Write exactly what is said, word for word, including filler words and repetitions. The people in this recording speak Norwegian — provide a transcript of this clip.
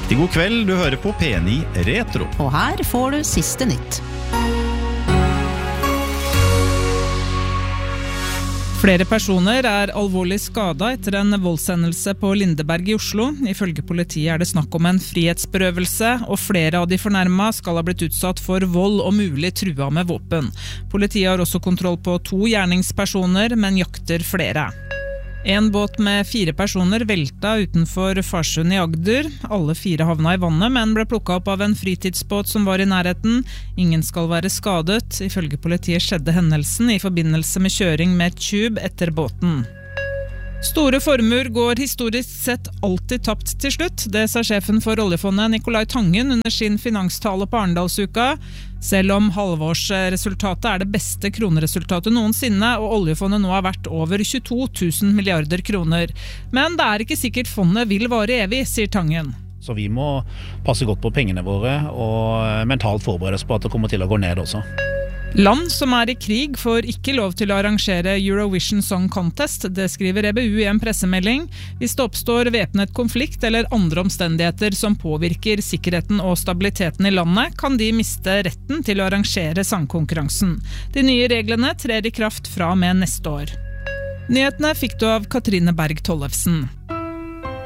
Riktig god kveld, du hører på P ni Retro. Og her får du siste nytt. Flere personer er alvorlig skadet etter en voldshendelse på Lindeberg i Oslo. Ifølge politiet er det snakk om en frihetsberøvelse, og flere av de fornærmede skal ha blitt utsatt for vold og mulig trua med våpen. Politiet har også kontroll på to gjerningspersoner, men jakter flere. En båt med fire personer velta utenfor Farsund i Agder. Alle fire havna i vannet, men ble plukket opp av en fritidsbåt som var i nærheten. Ingen skal være skadet. Ifølge politiet skjedde hendelsen i forbindelse med kjøring med tube etter båten. Store formuer går historisk sett alltid tapt til slutt. Det sa sjefen for oljefondet Nicolai Tangen under sin finanstale på Arendalsuka. Selv om halvårsresultatet er det beste kroneresultatet noensinne, og oljefondet nå har vært over tjueto tusen milliarder kroner. Men det er ikke sikkert fondet vil vare evig, sier Tangen. Så vi må passe godt på pengene våre, og mentalt forberede oss på at det kommer til å gå ned også. Land som er i krig får ikke lov til å arrangere Eurovision Song Contest, det skriver E B U i en pressemelding. Hvis det oppstår væpnet konflikt eller andre omstendigheter som påvirker sikkerheten og stabiliteten i landet, kan de miste retten til å arrangere sangkonkurransen. De nye reglene trer i kraft fra og med neste år. Nyhetene fikk du av Katrine Berg Tollefsen.